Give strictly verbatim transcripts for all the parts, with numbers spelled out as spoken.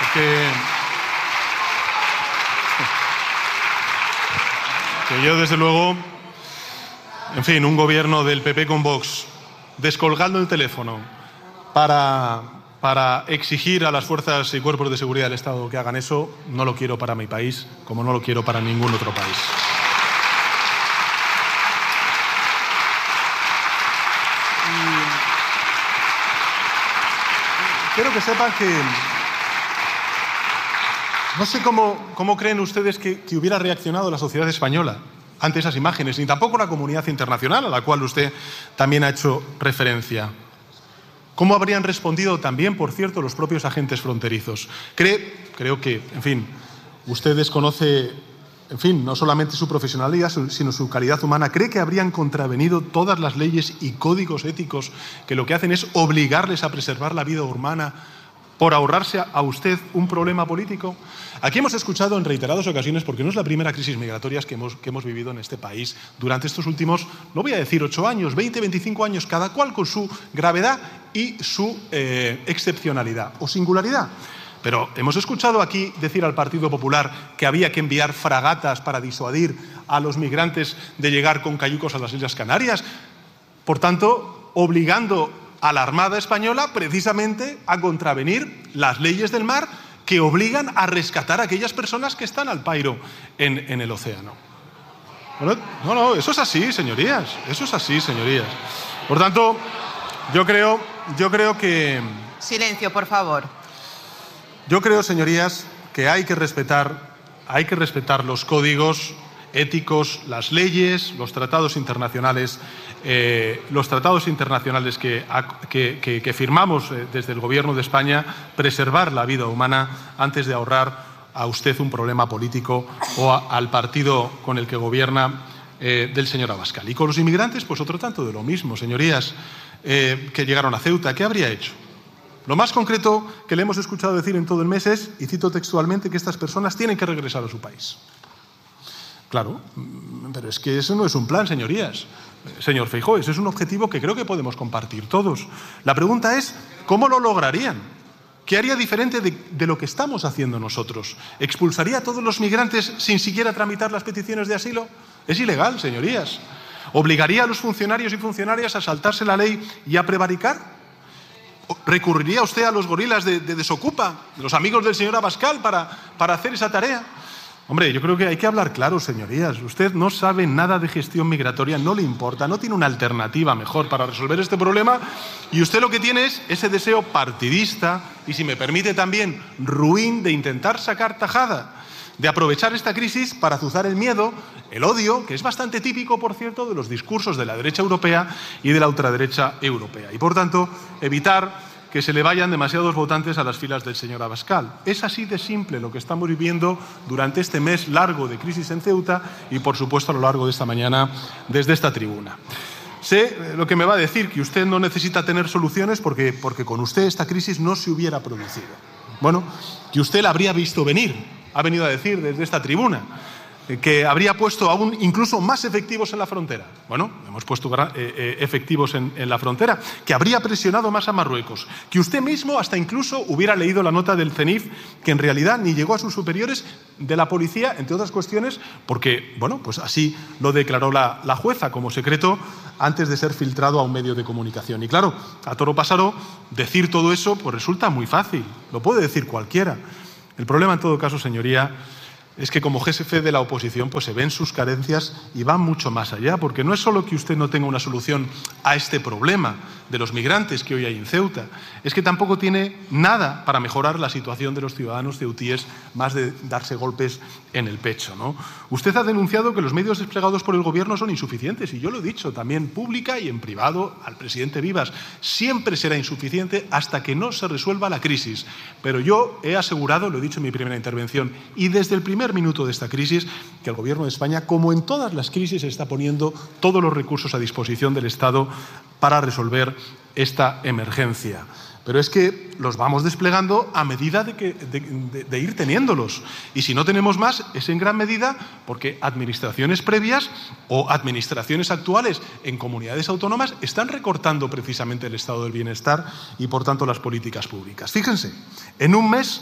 Que, que yo, desde luego, en fin, un gobierno del P P con Vox descolgando el teléfono para, para exigir a las fuerzas y cuerpos de seguridad del Estado que hagan eso, no lo quiero para mi país, como no lo quiero para ningún otro país. Y quiero que sepan que no sé cómo, cómo creen ustedes que, que hubiera reaccionado la sociedad española ante esas imágenes, ni tampoco la comunidad internacional, a la cual usted también ha hecho referencia. ¿Cómo habrían respondido también, por cierto, los propios agentes fronterizos? Cree, creo que, en fin, usted desconoce, en fin, no solamente su profesionalidad, sino su calidad humana. ¿Cree que habrían contravenido todas las leyes y códigos éticos que lo que hacen es obligarles a preservar la vida humana por ahorrarse a usted un problema político? Aquí hemos escuchado en reiteradas ocasiones, porque no es la primera crisis migratoria que hemos, que hemos vivido en este país durante estos últimos, no voy a decir ocho años, veinte, veinticinco años, cada cual con su gravedad y su eh, excepcionalidad o singularidad. Pero hemos escuchado aquí decir al Partido Popular que había que enviar fragatas para disuadir a los migrantes de llegar con cayucos a las Islas Canarias, por tanto, obligando a la Armada Española precisamente a contravenir las leyes del mar que obligan a rescatar a aquellas personas que están al pairo en, en el océano. Bueno, no, no, eso es así, señorías, eso es así, señorías. Por tanto, yo creo, yo creo que... Silencio, por favor. Yo creo, señorías, que hay que respetar, hay que respetar los códigos éticos, las leyes, los tratados internacionales, eh, los tratados internacionales que, que, que, que firmamos eh, desde el Gobierno de España, preservar la vida humana antes de ahorrar a usted un problema político o a, al partido con el que gobierna eh, del señor Abascal. Y con los inmigrantes, pues otro tanto de lo mismo, señorías, eh, que llegaron a Ceuta. ¿Qué habría hecho? Lo más concreto que le hemos escuchado decir en todo el mes es, y cito textualmente, que estas personas tienen que regresar a su país. Claro, pero es que eso no es un plan, señorías. Señor Feijóo, ese es un objetivo que creo que podemos compartir todos. La pregunta es, ¿cómo lo lograrían? ¿Qué haría diferente de, de lo que estamos haciendo nosotros? ¿Expulsaría a todos los migrantes sin siquiera tramitar las peticiones de asilo? Es ilegal, señorías. ¿Obligaría a los funcionarios y funcionarias a saltarse la ley y a prevaricar? ¿Recurriría usted a los gorilas de, de Desocupa, de los amigos del señor Abascal, para, para hacer esa tarea? Hombre, yo creo que hay que hablar claro, señorías. Usted no sabe nada de gestión migratoria, no le importa, no tiene una alternativa mejor para resolver este problema y usted lo que tiene es ese deseo partidista y, si me permite también, ruin de intentar sacar tajada, de aprovechar esta crisis para azuzar el miedo, el odio, que es bastante típico, por cierto, de los discursos de la derecha europea y de la ultraderecha europea. Y, por tanto, evitar que se le vayan demasiados votantes a las filas del señor Abascal. Es así de simple lo que estamos viviendo durante este mes largo de crisis en Ceuta y, por supuesto, a lo largo de esta mañana desde esta tribuna. Sé lo que me va a decir, que usted no necesita tener soluciones porque, porque con usted esta crisis no se hubiera producido. Bueno, que usted la habría visto venir, ha venido a decir desde esta tribuna, que habría puesto aún incluso más efectivos en la frontera. Bueno, hemos puesto eh, eh, efectivos en, en la frontera, que habría presionado más a Marruecos, que usted mismo hasta incluso hubiera leído la nota del CENIF, que en realidad ni llegó a sus superiores de la policía, entre otras cuestiones, porque, bueno, pues así lo declaró la, la jueza como secreto antes de ser filtrado a un medio de comunicación. Y claro, a toro pasado, decir todo eso pues resulta muy fácil, lo puede decir cualquiera. El problema, en todo caso, señoría, es que como jefe de la oposición pues se ven sus carencias y van mucho más allá, porque no es solo que usted no tenga una solución a este problema de los migrantes que hoy hay en Ceuta, es que tampoco tiene nada para mejorar la situación de los ciudadanos ceutíes, más de darse golpes en el pecho, ¿no? Usted ha denunciado que los medios desplegados por el Gobierno son insuficientes, y yo lo he dicho también pública y en privado al presidente Vivas. Siempre será insuficiente hasta que no se resuelva la crisis. Pero yo he asegurado, lo he dicho en mi primera intervención, y desde el primer minuto de esta crisis, que el Gobierno de España, como en todas las crisis, está poniendo todos los recursos a disposición del Estado para resolver esta emergencia. Pero es que los vamos desplegando a medida de, que, de, de, de ir teniéndolos. Y si no tenemos más, es en gran medida porque administraciones previas o administraciones actuales en comunidades autónomas están recortando precisamente el estado del bienestar y, por tanto, las políticas públicas. Fíjense, en un mes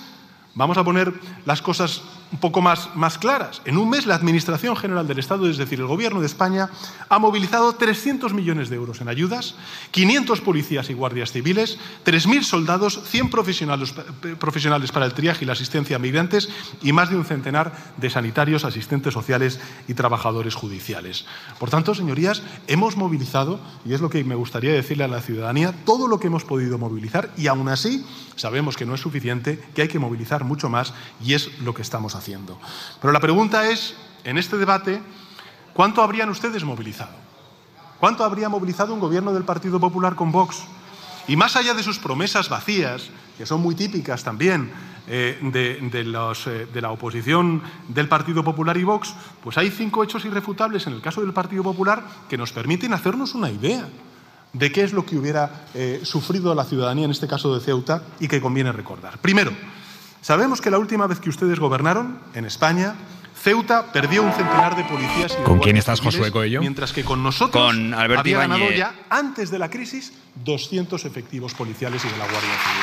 Vamos a poner las cosas un poco más, más claras. En un mes, la Administración General del Estado, es decir, el Gobierno de España, ha movilizado trescientos millones de euros en ayudas, quinientos policías y guardias civiles, tres mil soldados, cien profesionales, profesionales para el triaje y la asistencia a migrantes y más de un centenar de sanitarios, asistentes sociales y trabajadores judiciales. Por tanto, señorías, hemos movilizado, y es lo que me gustaría decirle a la ciudadanía, todo lo que hemos podido movilizar y aún así sabemos que no es suficiente, que hay que movilizar mucho más y es lo que estamos haciendo. Pero la pregunta es, en este debate, ¿cuánto habrían ustedes movilizado? ¿Cuánto habría movilizado un gobierno del Partido Popular con Vox? Y más allá de sus promesas vacías, que son muy típicas también eh, de, de, los, eh, de la oposición del Partido Popular y Vox, pues hay cinco hechos irrefutables en el caso del Partido Popular que nos permiten hacernos una idea de qué es lo que hubiera eh, sufrido la ciudadanía, en este caso de Ceuta, y que conviene recordar. Primero, sabemos que la última vez que ustedes gobernaron en España, Ceuta perdió un centenar de policías y de ¿Con quién estás, civiles, Josué Coello? Mientras que con nosotros con Alberto había Ibáñez. ganado ya, antes de la crisis, doscientos efectivos policiales y de la Guardia Civil.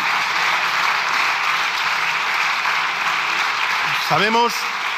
Sabemos,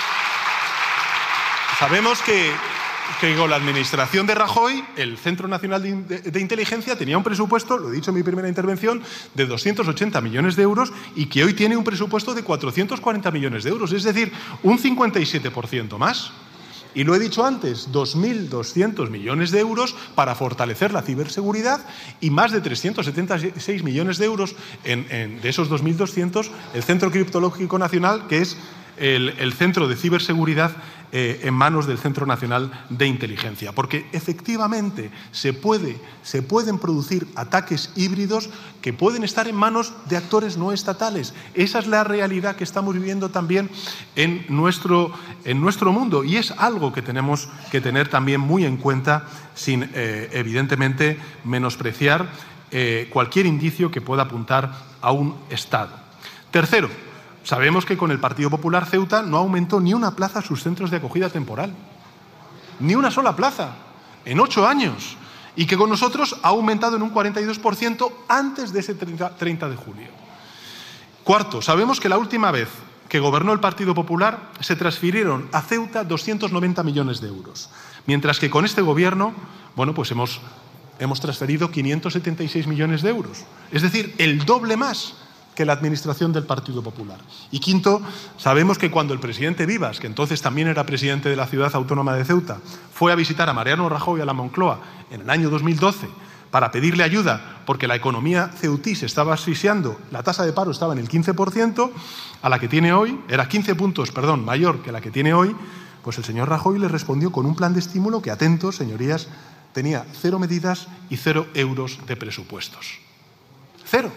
sabemos que, que con la administración de Rajoy, el Centro Nacional de, de, de Inteligencia tenía un presupuesto, lo he dicho en mi primera intervención, de doscientos ochenta millones de euros y que hoy tiene un presupuesto de cuatrocientos cuarenta millones de euros, es decir, un cincuenta y siete por ciento más. Y lo he dicho antes, dos mil doscientos millones de euros para fortalecer la ciberseguridad y más de trescientos setenta y seis millones de euros en, en, de esos dos mil doscientos, el Centro Criptológico Nacional, que es el, el centro de ciberseguridad eh, en manos del Centro Nacional de Inteligencia. Porque efectivamente se, puede, se pueden producir ataques híbridos que pueden estar en manos de actores no estatales. Esa es la realidad que estamos viviendo también en nuestro, en nuestro mundo y es algo que tenemos que tener también muy en cuenta sin, eh, evidentemente, menospreciar eh, cualquier indicio que pueda apuntar a un Estado. Tercero, sabemos que con el Partido Popular Ceuta no aumentó ni una plaza sus centros de acogida temporal. Ni una sola plaza en ocho años. Y que con nosotros ha aumentado en un cuarenta y dos por ciento antes de ese treinta de julio. Cuarto, sabemos que la última vez que gobernó el Partido Popular se transfirieron a Ceuta doscientos noventa millones de euros. Mientras que con este gobierno, bueno, pues hemos, hemos transferido quinientos setenta y seis millones de euros. Es decir, el doble más que la administración del Partido Popular. Y quinto, sabemos que cuando el presidente Vivas, que entonces también era presidente de la ciudad autónoma de Ceuta, fue a visitar a Mariano Rajoy a la Moncloa en el año dos mil doce para pedirle ayuda porque la economía ceutí se estaba asfixiando, la tasa de paro estaba en el quince por ciento, a la que tiene hoy, era quince puntos, perdón, mayor que la que tiene hoy, pues el señor Rajoy le respondió con un plan de estímulo que, atentos, señorías, tenía cero medidas y cero euros de presupuestos. Cero.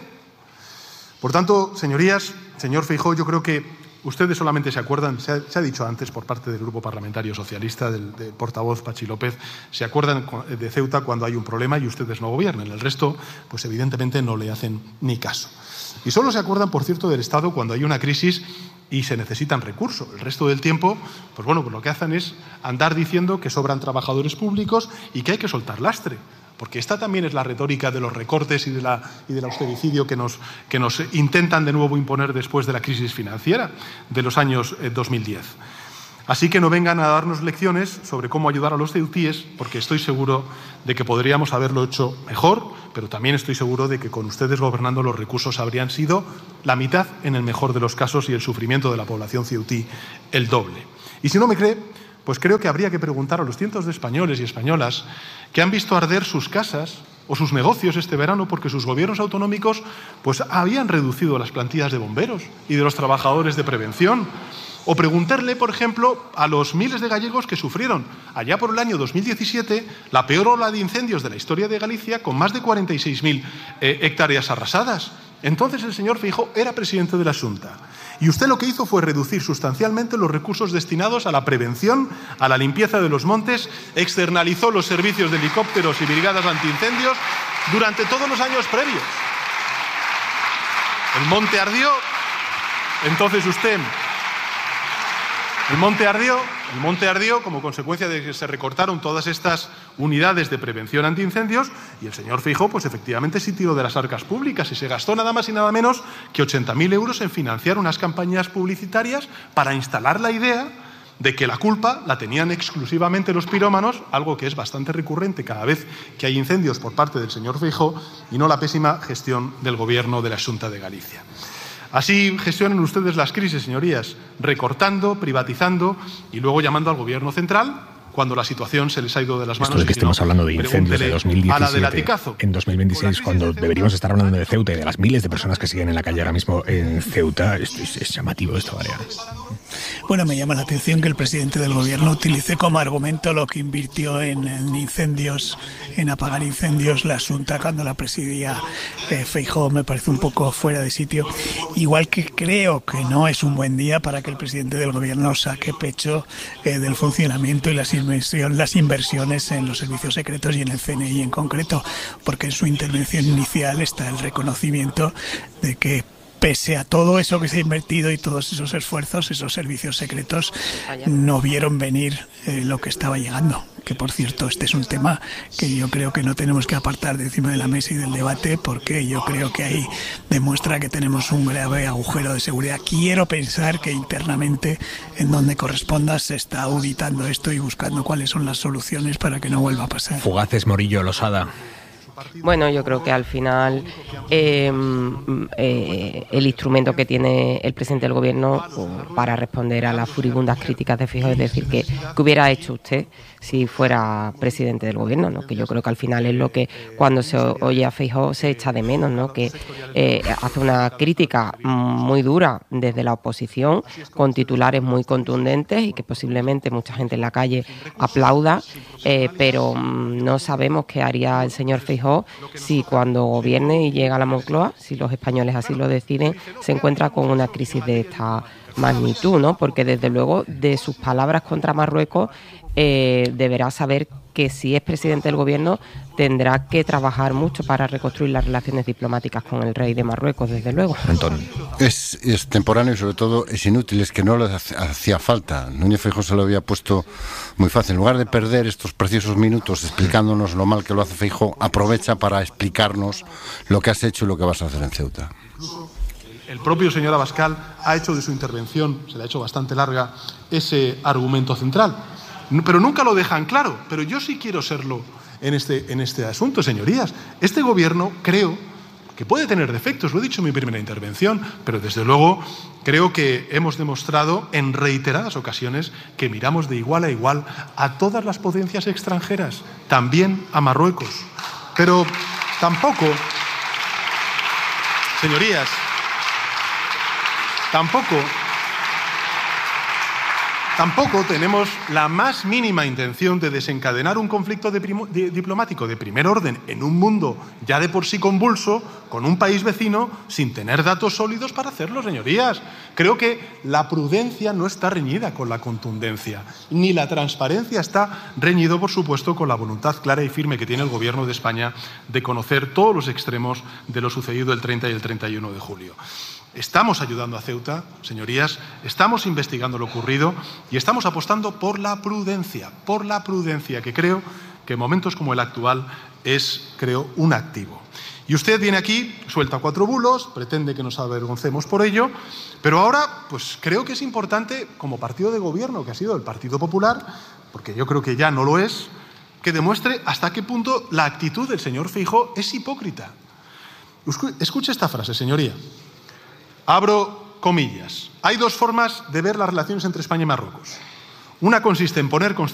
Por tanto, señorías, señor Feijóo, yo creo que ustedes solamente se acuerdan, se ha, se ha dicho antes por parte del Grupo Parlamentario Socialista, del, del portavoz Pachi López, se acuerdan de Ceuta cuando hay un problema y ustedes no gobiernan. El resto, pues evidentemente no le hacen ni caso. Y solo se acuerdan, por cierto, del Estado cuando hay una crisis y se necesitan recursos. El resto del tiempo, pues bueno, pues lo que hacen es andar diciendo que sobran trabajadores públicos y que hay que soltar lastre. Porque esta también es la retórica de los recortes y, de la, y del austericidio que nos, que nos intentan de nuevo imponer después de la crisis financiera de los años eh, dos mil diez. Así que no vengan a darnos lecciones sobre cómo ayudar a los ceutíes, porque estoy seguro de que podríamos haberlo hecho mejor, pero también estoy seguro de que con ustedes gobernando los recursos habrían sido la mitad en el mejor de los casos y el sufrimiento de la población ceutí el doble. Y si no me cree, pues creo que habría que preguntar a los cientos de españoles y españolas que han visto arder sus casas o sus negocios este verano porque sus gobiernos autonómicos pues habían reducido las plantillas de bomberos y de los trabajadores de prevención. O preguntarle, por ejemplo, a los miles de gallegos que sufrieron allá por el año dos mil diecisiete la peor ola de incendios de la historia de Galicia con más de cuarenta y seis mil eh, hectáreas arrasadas. Entonces el señor Feijóo era presidente de la Xunta. Y usted lo que hizo fue reducir sustancialmente los recursos destinados a la prevención, a la limpieza de los montes, externalizó los servicios de helicópteros y brigadas antiincendios durante todos los años previos. El monte ardió, entonces usted El monte ardió, el monte ardió como consecuencia de que se recortaron todas estas unidades de prevención antiincendios y el señor Feijóo, pues efectivamente sí tiró de las arcas públicas y se gastó nada más y nada menos que ochenta mil euros en financiar unas campañas publicitarias para instalar la idea de que la culpa la tenían exclusivamente los pirómanos, algo que es bastante recurrente cada vez que hay incendios por parte del señor Feijóo, y no la pésima gestión del Gobierno de la Xunta de Galicia. Así gestionan ustedes las crisis, señorías, recortando, privatizando y luego llamando al Gobierno central cuando la situación se les ha ido de las manos. Esto de que estemos no, hablando de incendios de dos mil diecisiete en dos mil veintiséis, cuando deberíamos estar hablando de Ceuta y de las miles de personas que siguen en la calle ahora mismo en Ceuta, es, es, es llamativo esto, María. Bueno, me llama la atención que el presidente del Gobierno utilice como argumento lo que invirtió en, en incendios, en apagar incendios la Xunta cuando la presidía eh, Feijóo. Me parece un poco fuera de sitio. Igual que creo que no es un buen día para que el presidente del Gobierno saque pecho eh, del funcionamiento y las, inversión, las inversiones en los servicios secretos y en el C N I en concreto, porque en su intervención inicial está el reconocimiento de que pese a todo eso que se ha invertido y todos esos esfuerzos, esos servicios secretos no vieron venir eh, lo que estaba llegando. Que, por cierto, este es un tema que yo creo que no tenemos que apartar de encima de la mesa y del debate, porque yo creo que ahí demuestra que tenemos un grave agujero de seguridad. Quiero pensar que internamente, en donde corresponda, se está auditando esto y buscando cuáles son las soluciones para que no vuelva a pasar. Fugaces, Morillo, Losada. Bueno, yo creo que al final eh, eh, el instrumento que tiene el presidente del Gobierno pues, para responder a las furibundas críticas de Feijóo es decir, que, que hubiera hecho usted si fuera presidente del Gobierno, ¿no? Que yo creo que al final es lo que cuando se oye a Feijóo se echa de menos, ¿no? Que eh, hace una crítica muy dura desde la oposición con titulares muy contundentes y que posiblemente mucha gente en la calle aplauda, eh, pero mm, no sabemos qué haría el señor Feijóo si cuando gobierne y llega a la Moncloa, si los españoles así lo deciden, se encuentra con una crisis de esta magnitud, ¿no? Porque desde luego de sus palabras contra Marruecos eh, deberá saber que si es presidente del Gobierno tendrá que trabajar mucho para reconstruir las relaciones diplomáticas con el rey de Marruecos, desde luego. Antonio. Es, es temporáneo y sobre todo es inútil, es que no le hacía falta. Núñez Feijóo se lo había puesto muy fácil. En lugar de perder estos preciosos minutos explicándonos lo mal que lo hace Feijóo, aprovecha para explicarnos lo que has hecho y lo que vas a hacer en Ceuta. El propio señor Abascal ha hecho de su intervención, se la ha hecho bastante larga, ese argumento central. Pero nunca lo dejan claro. Pero yo sí quiero serlo en este, en este asunto, señorías. Este Gobierno creo que puede tener defectos, lo he dicho en mi primera intervención, pero desde luego creo que hemos demostrado en reiteradas ocasiones que miramos de igual a igual a todas las potencias extranjeras, también a Marruecos. Pero tampoco, señorías, Tampoco, tampoco tenemos la más mínima intención de desencadenar un conflicto de primo, de, diplomático de primer orden en un mundo ya de por sí convulso, con un país vecino, sin tener datos sólidos para hacerlo, señorías. Creo que la prudencia no está reñida con la contundencia, ni la transparencia está reñido, por supuesto, con la voluntad clara y firme que tiene el Gobierno de España de conocer todos los extremos de lo sucedido el treinta y el treinta y uno de julio. Estamos ayudando a Ceuta, señorías, estamos investigando lo ocurrido y estamos apostando por la prudencia, por la prudencia, que creo que en momentos como el actual es, creo, un activo. Y usted viene aquí, suelta cuatro bulos, pretende que nos avergoncemos por ello, pero ahora, pues creo que es importante, como partido de gobierno, que ha sido el Partido Popular, porque yo creo que ya no lo es, que demuestre hasta qué punto la actitud del señor Feijóo es hipócrita. Escuche esta frase, señoría. Abro comillas. Hay dos formas de ver las relaciones entre España y Marruecos. Una consiste en poner constantemente